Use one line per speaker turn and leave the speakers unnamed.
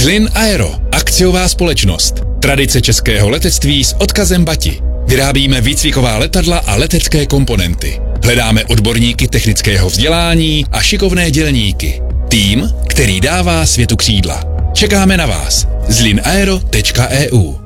Zlín Aero, akciová společnost. Tradice českého letectví s odkazem Bati. Vyrábíme výcviková letadla a letecké komponenty. Hledáme odborníky technického vzdělání a šikovné dělníky. Tým, který dává světu křídla. Čekáme na vás. zlinaero.eu